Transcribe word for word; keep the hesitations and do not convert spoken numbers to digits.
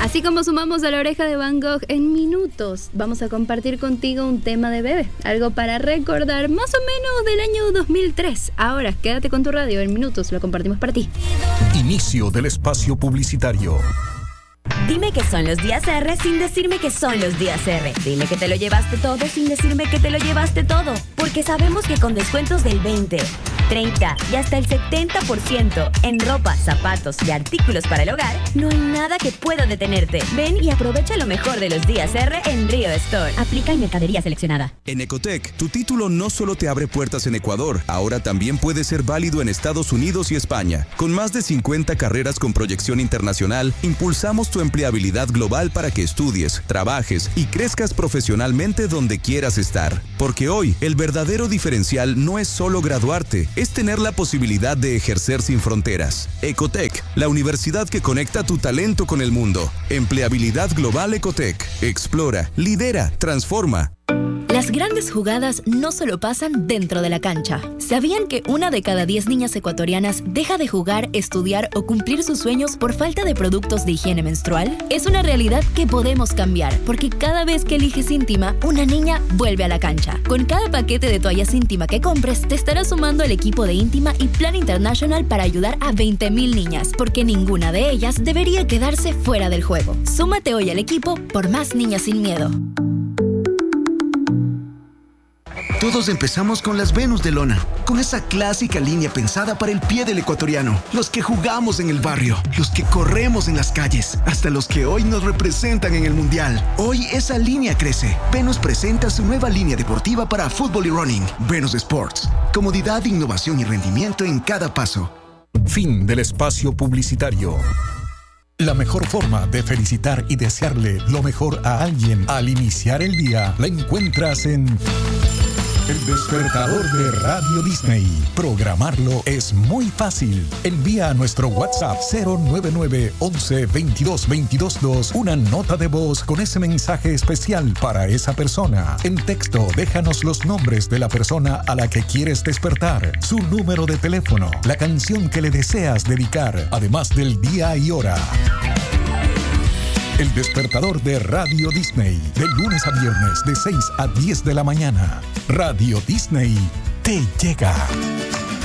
Así como sumamos a la oreja de Van Gogh en minutos, vamos a compartir contigo un tema de Bebe, algo para recordar más o menos del año dos mil tres. Ahora, quédate con tu radio, en minutos lo compartimos para ti. Inicio del espacio publicitario. Dime que son los días R sin decirme que son los días R. Dime que te lo llevaste todo sin decirme que te lo llevaste todo. Porque sabemos que con descuentos del veinte, treinta y hasta el setenta por ciento en ropa, zapatos y artículos para el hogar, no hay nada que pueda detenerte. Ven y aprovecha lo mejor de los días R en Río Store. Aplica en mercadería seleccionada. En Ecotec, tu título no solo te abre puertas en Ecuador, ahora también puede ser válido en Estados Unidos y España. Con más de cincuenta carreras con proyección internacional, impulsamos tu empleabilidad global para que estudies, trabajes y crezcas profesionalmente donde quieras estar. Porque hoy, el verdadero diferencial no es solo graduarte, es tener la posibilidad de ejercer sin fronteras. Ecotec, la universidad que conecta tu talento con el mundo. Empleabilidad global Ecotec. Explora, lidera, transforma. Las grandes jugadas no solo pasan dentro de la cancha. ¿Sabían que una de cada diez niñas ecuatorianas deja de jugar, estudiar o cumplir sus sueños por falta de productos de higiene menstrual? Es una realidad que podemos cambiar, porque cada vez que eliges Íntima, una niña vuelve a la cancha. Con cada paquete de toallas Íntima que compres, te estarás sumando al equipo de Íntima y Plan International para ayudar a veinte mil niñas, porque ninguna de ellas debería quedarse fuera del juego. Súmate hoy al equipo por más niñas sin miedo. Todos empezamos con las Venus de lona, con esa clásica línea pensada para el pie del ecuatoriano, los que jugamos en el barrio, los que corremos en las calles, hasta los que hoy nos representan en el mundial. Hoy esa línea crece. Venus presenta su nueva línea deportiva para fútbol y running, Venus Sports. Comodidad, innovación y rendimiento en cada paso. Fin del espacio publicitario. La mejor forma de felicitar y desearle lo mejor a alguien al iniciar el día la encuentras en El Despertador de Radio Disney. Programarlo es muy fácil. Envía a nuestro WhatsApp cero nueve nueve once veintidós veintidós dos una nota de voz con ese mensaje especial para esa persona. En texto, déjanos los nombres de la persona a la que quieres despertar, su número de teléfono, la canción que le deseas dedicar, además del día y hora. El Despertador de Radio Disney, de lunes a viernes, de seis a diez de la mañana. Radio Disney te llega.